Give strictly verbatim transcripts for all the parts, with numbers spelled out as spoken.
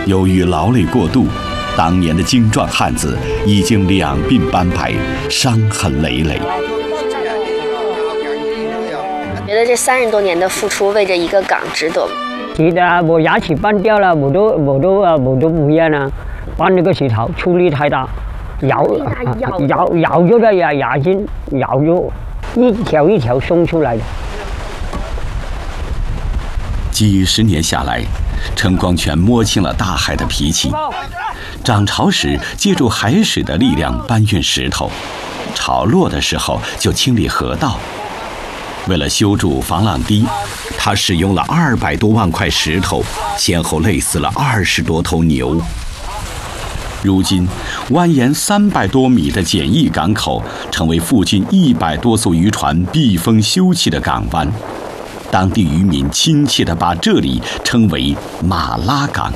由于劳累过度，当年的精壮汉子已经两鬓斑白，伤痕累累。 觉得这三十多年的付出，为这一个港值得吗？ 值得啊！我牙齿搬掉了，我都我都啊我都不愿啊。搬那个石头出力太大，咬咬咬咗的牙牙筋，咬咗一条一条松出来的。 几十年下来，陈光全摸清了大海的脾气。涨潮时，借助海水的力量搬运石头；潮落的时候，就清理河道。为了修筑防浪堤，他使用了二百多万块石头，先后累死了二十多头牛。如今，蜿蜒三百多米的简易港口，成为附近一百多艘渔船避风休憩的港湾。当地渔民亲切地把这里称为马拉港。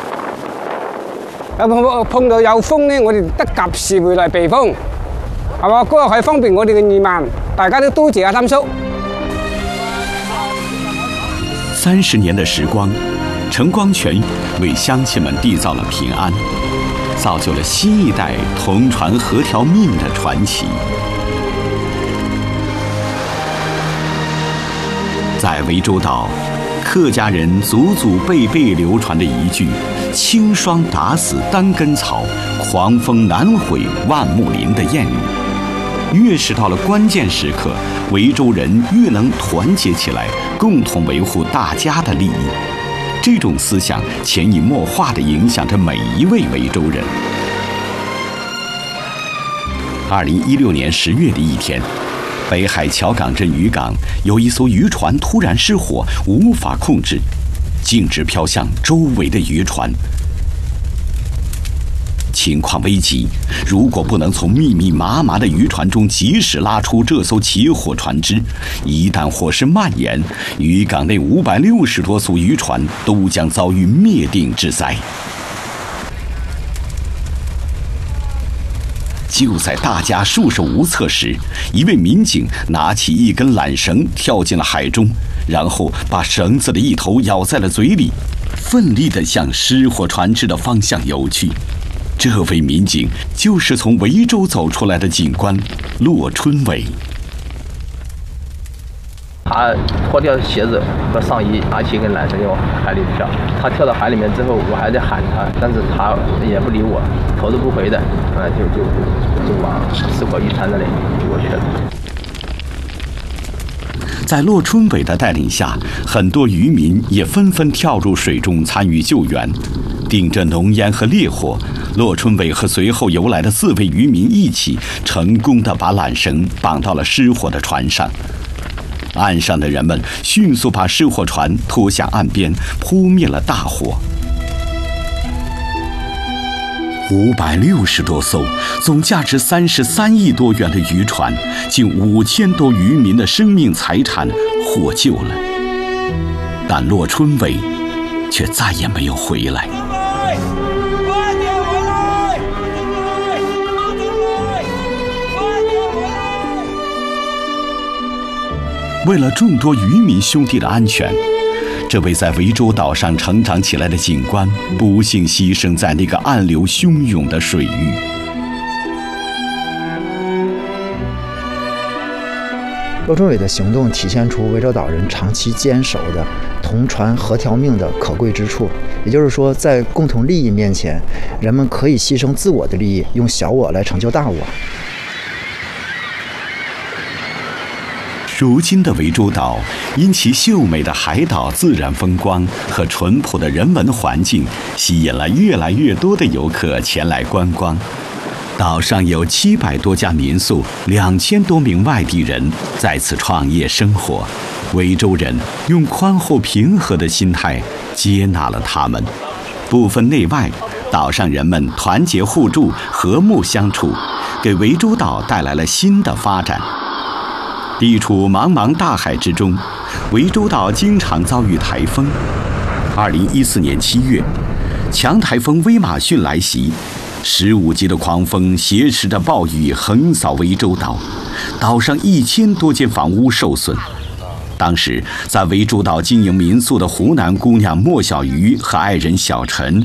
碰碰到有風咧，我哋得及時回來避風，係嘛？嗰個係方便我哋嘅漁民，大家都多謝阿三叔。 三十年的時光，陳光全為鄉親們締造了平安，造就了新一代同船河條命的傳奇。在涠洲岛，客家人祖祖辈辈流传的一句“清霜打死单根草，狂风难毁万木林”的谚语，越是到了关键时刻，涠洲人越能团结起来，共同维护大家的利益。这种思想潜移默化地影响着每一位涠洲人。二零一六年十月的一天，北海桥港镇渔港有一艘渔船突然失火，无法控制，径直飘向周围的渔船。情况危急，如果不能从密密麻麻的渔船中及时拉出这艘起火船只，一旦火势蔓延，渔港内五百六十多艘渔船都将遭遇灭顶之灾。就在大家束手无策时，一位民警拿起一根缆绳跳进了海中，然后把绳子的一头咬在了嘴里，奋力地向失火船只的方向游去。这位民警就是从涠洲走出来的警官骆春伟。 他脱掉鞋子和上衣，拿起一根缆绳往海里跳。他跳到海里面之后，我还在喊他，但是他也不理我，头都不回的，啊，就就就往失火渔船那里过去了。 在骆春伟的带领下，很多渔民也纷纷跳入水中参与救援。顶着浓烟和烈火，骆春伟和随后游来的四位渔民一起，成功地把缆绳绑到了失火的船上。岸上的人们迅速把失火船拖向岸边，扑灭了大火。五百六十多艘，总价值三十三亿多元的渔船，近五千多渔民的生命财产获救了，但骆春伟却再也没有回来。为了众多渔民兄弟的安全，这位在涠洲岛上成长起来的警官不幸牺牲在那个暗流汹涌的水域。 骆春伟的行动体现出涠洲岛人长期坚守的同船河条命的可贵之处，也就是说，在共同利益面前，人们可以牺牲自我的利益，用小我来成就大我。 如今的涠洲岛，因其秀美的海岛自然风光和淳朴的人文环境，吸引了越来越多的游客前来观光。岛上有七百多家民宿，两千多名外地人在此创业生活。涠洲人用宽厚平和的心态接纳了他们，不分内外，岛上人们团结互助，和睦相处，给涠洲岛带来了新的发展。地处茫茫大海之中，涠洲岛经常遭遇台风。二零一四年七月，强台风威马逊来袭，十五级的狂风挟持着暴雨横扫涠洲岛，岛上一千多间房屋受损。当时在涠洲岛经营民宿的湖南姑娘莫小鱼和爱人小陈